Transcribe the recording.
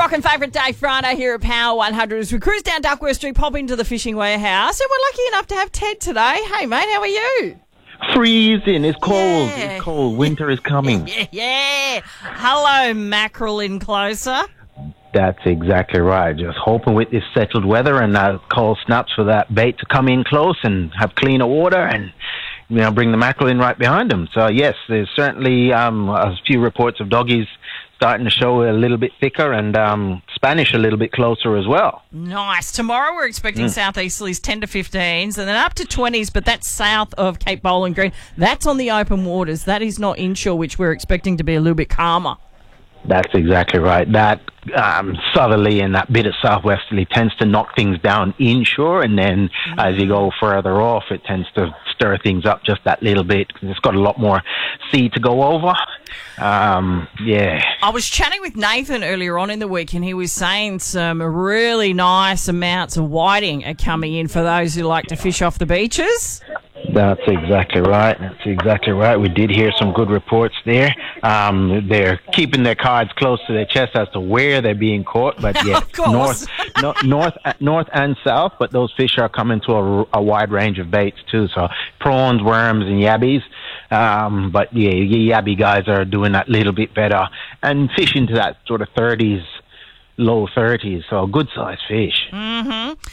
rockin' favourite day Friday here at Power 100 as we cruise down Duckworth Street, pop into the fishing warehouse, and we're lucky enough to have Ted today. Hey, mate, how are you? Freezing. It's cold. Yeah. It's cold. Winter is coming. Yeah. Hello, mackerel in closer. That's exactly right. Just hoping with this settled weather and cold snaps for that bait to come in close and have cleaner water and, bring the mackerel in right behind them. So, yes, there's certainly a few reports of doggies starting to show a little bit thicker and Spanish a little bit closer as well. Nice. Tomorrow we're expecting southeasterlies 10 to 15s and then up to 20s, but that's south of Cape Bowling Green. That's on the open waters. That is not inshore, which we're expecting to be a little bit calmer. That's exactly right. That southerly and that bit of southwesterly tends to knock things down inshore, and then as you go further off, it tends to stir things up just that little bit because it's got a lot more sea to go over. I was chatting with Nathan earlier on in the week, and he was saying some really nice amounts of whiting are coming in for those who like to fish off the beaches. That's exactly right. We did hear some good reports there. They're keeping their cards close to their chest as to where they're being caught, but yeah, north and south. But those fish are coming to a wide range of baits too. So prawns, worms, and yabbies. But yeah, yabby guys are doing that little bit better and fishing to that sort of 30s, low 30s. So good sized fish. Mm-hmm.